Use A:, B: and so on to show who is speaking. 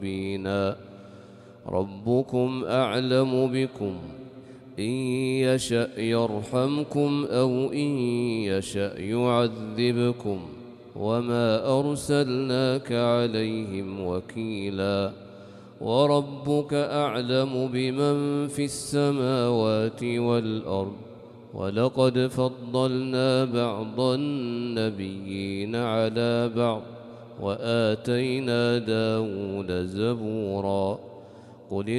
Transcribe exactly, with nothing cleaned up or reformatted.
A: مبينا ربكم أعلم بكم إن يشأ يرحمكم أو إن يشأ يعذبكم وما أرسلناك عليهم وكيلا وربك أعلم بمن في السماوات والأرض ولقد فضلنا بعض النبيين على بعض وآتينا داود زبورا قل